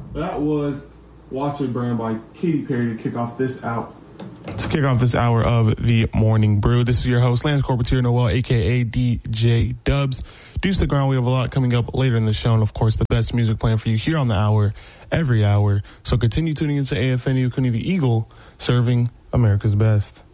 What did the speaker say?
That was Watch It Burn by Katy Perry to kick off this hour. To kick off this hour of the Morning Brew, this is your host, Lance Corpetier Noel, a.k.a. DJ Dubs. Do stick around. We have a lot coming up later in the show, and, of course, the best music playing for you here on the hour, every hour. So continue tuning into AFNU, Kunini the Eagle, serving America's best.